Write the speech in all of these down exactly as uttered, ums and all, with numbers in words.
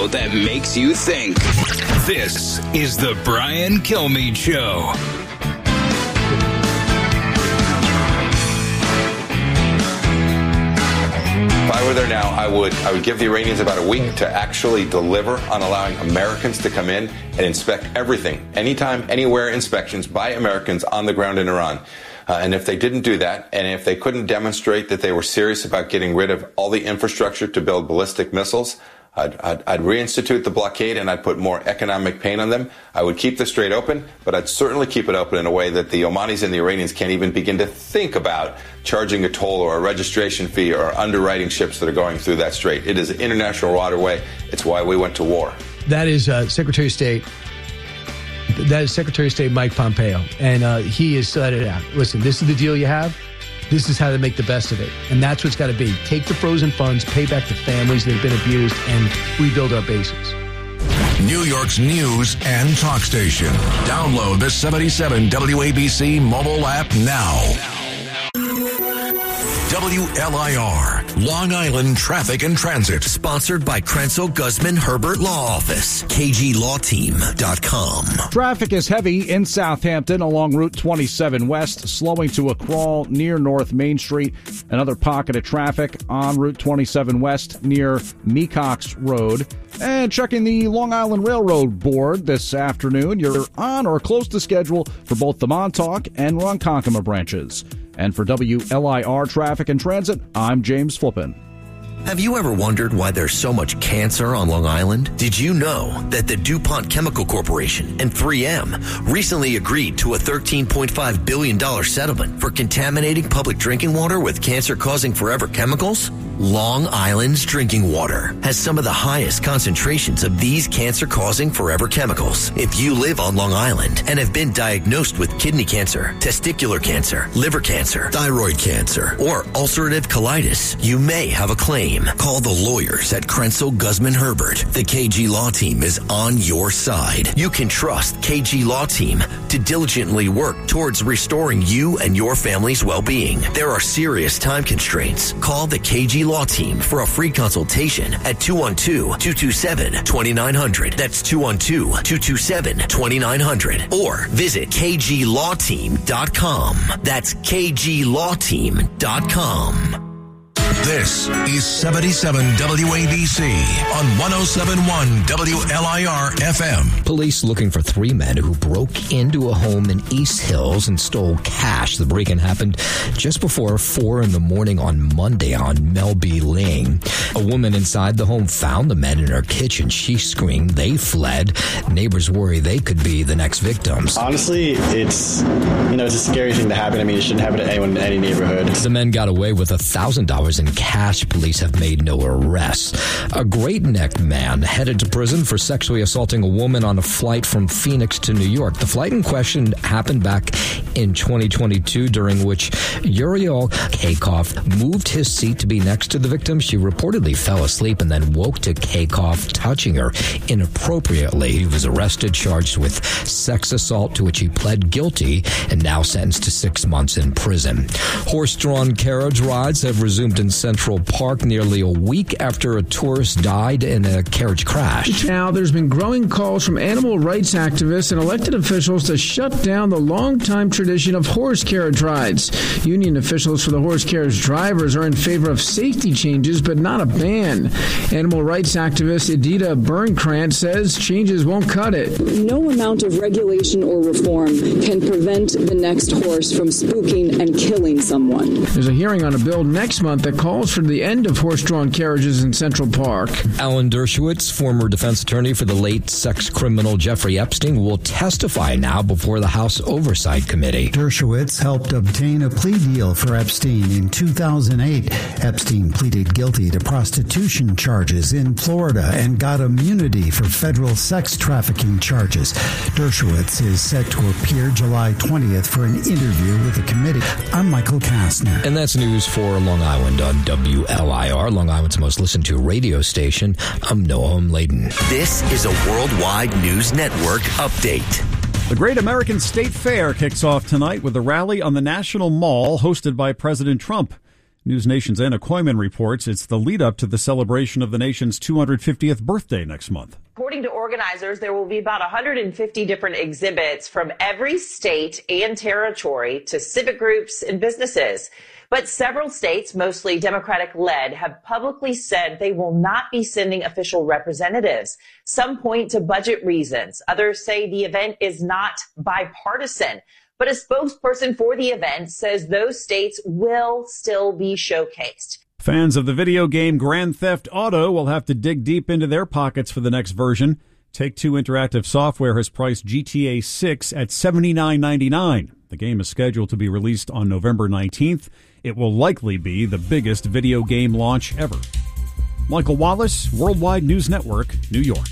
show that makes you think. This is the Brian Kilmeade Show. If I were there now, I would I would give the Iranians about a week to actually deliver on allowing Americans to come in and inspect everything, anytime, anywhere, inspections by Americans on the ground in Iran. Uh, and if they didn't do that, and if they couldn't demonstrate that they were serious about getting rid of all the infrastructure to build ballistic missiles, I'd, I'd, I'd reinstitute the blockade and I'd put more economic pain on them. I would keep the strait open, but I'd certainly keep it open in a way that the Omanis and the Iranians can't even begin to think about charging a toll or a registration fee or underwriting ships that are going through that strait. It is an international waterway. It's why we went to war. That is uh, Secretary of State. That is Secretary of State Mike Pompeo, and uh, he has set it out. Listen, this is the deal you have. This is how to make the best of it, and that's what's got to be. Take the frozen funds, pay back the families that have been abused, and rebuild our bases. New York's news and talk station. Download the seventy-seven W A B C mobile app now. W L I R, Long Island Traffic and Transit. Sponsored by Krentzel Guzman Herbert Law Office, K G Law Team dot com. Traffic is heavy in Southampton along Route twenty-seven West, slowing to a crawl near North Main Street. Another pocket of traffic on Route twenty-seven West near Mecox Road. And checking the Long Island Railroad Board this afternoon, you're on or close to schedule for both the Montauk and Ronkonkoma branches. And for W L I R Traffic and Transit, I'm James Flippin. Have you ever wondered why there's so much cancer on Long Island? Did you know that the DuPont Chemical Corporation and three M recently agreed to a thirteen point five billion dollars settlement for contaminating public drinking water with cancer-causing forever chemicals? Long Island's drinking water has some of the highest concentrations of these cancer-causing forever chemicals. If you live on Long Island and have been diagnosed with kidney cancer, testicular cancer, liver cancer, thyroid cancer, or ulcerative colitis, you may have a claim. Call the lawyers at Krentzel Guzman Herbert. The K G Law Team is on your side. You can trust K G Law Team to diligently work towards restoring you and your family's well-being. There are serious time constraints. Call the K G Law Team for a free consultation at two one two, two two seven, two nine zero zero. That's two one two, two two seven, two nine zero zero. Or visit K G Law Team dot com. That's K G Law Team dot com. This is seventy-seven W A B C on one oh seven point one W L I R F M. Police looking for three men who broke into a home in East Hills and stole cash. The break-in happened just before four in the morning on Monday on Melby Lane. A woman inside the home found the men in her kitchen. She screamed. They fled. Neighbors worry they could be the next victims. Honestly, it's, you know, it's a scary thing to happen. I mean, it shouldn't happen to anyone in any neighborhood. The men got away with one thousand dollars in cash. Police have made no arrests. A Great Neck man headed to prison for sexually assaulting a woman on a flight from Phoenix to New York. The flight in question happened back in twenty twenty-two, during which Uriel Kakoff moved his seat to be next to the victim. She reportedly fell asleep and then woke to Kakoff touching her inappropriately. He was arrested, charged with sex assault, to which he pled guilty and now sentenced to six months in prison. Horse-drawn carriage rides have resumed in Central Park nearly a week after a tourist died in a carriage crash. Now, there's been growing calls from animal rights activists and elected officials to shut down the longtime tradition of horse carriage rides. Union officials for the horse carriage drivers are in favor of safety changes, but not a ban. Animal rights activist Edita Bernkrantz says changes won't cut it. No amount of regulation or reform can prevent the next horse from spooking and killing someone. There's a hearing on a bill next month that calls for the end of horse-drawn carriages in Central Park. Alan Dershowitz, former defense attorney for the late sex criminal Jeffrey Epstein, will testify now before the House Oversight Committee. Dershowitz helped obtain a plea deal for Epstein in two thousand eight. Epstein pleaded guilty to prostitution charges in Florida and got immunity for federal sex trafficking charges. Dershowitz is set to appear July twentieth for an interview with the committee. I'm Michael Kastner. And that's news for Long Island on W L I R, Long Island's most listened to radio station. I'm Noam Laden. This is a Worldwide News Network update. The Great American State Fair kicks off tonight with a rally on the National Mall hosted by President Trump. News Nation's Anna Koyman reports it's the lead up to the celebration of the nation's two hundred fiftieth birthday next month. According to organizers, there will be about one hundred fifty different exhibits from every state and territory to civic groups and businesses. But several states, mostly Democratic-led, have publicly said they will not be sending official representatives. Some point to budget reasons. Others say the event is not bipartisan. But a spokesperson for the event says those states will still be showcased. Fans of the video game Grand Theft Auto will have to dig deep into their pockets for the next version. Take-Two Interactive Software has priced G T A six at seventy-nine ninety-nine. The game is scheduled to be released on November nineteenth. It will likely be the biggest video game launch ever. Michael Wallace, Worldwide News Network, New York.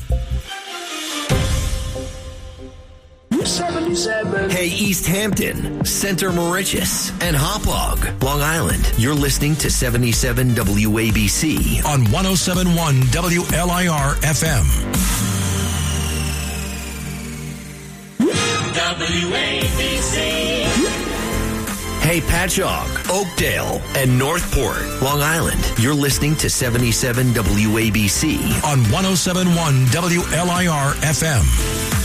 seventy-seven. Hey, East Hampton, Center Moriches, and Hauppauge, Long Island. You're listening to seventy-seven W A B C on one oh seven point one W L I R F M. W A B C. Hey, Patchogue, Oakdale, and Northport, Long Island. You're listening to seventy-seven W A B C on one oh seven point one W L I R F M.